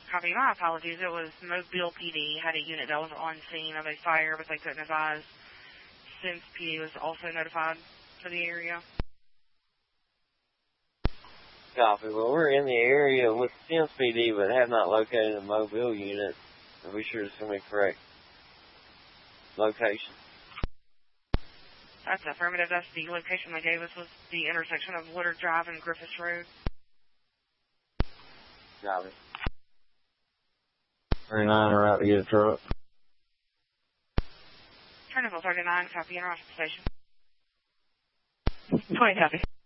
Copy. My apologies. It was Mobile PD had a unit that was on scene of a fire, but they couldn't advise since PD was also notified for the area. Copy. Well, we're in the area with Sims PD, but have not located a mobile unit. Are we sure it's going to be correct location? That's affirmative. That's the location they gave us was the intersection of Woodard Drive and Griffiths Road. Copy. 39 are out to get a truck. Turniville 39, copy, interruption station. 20, copy.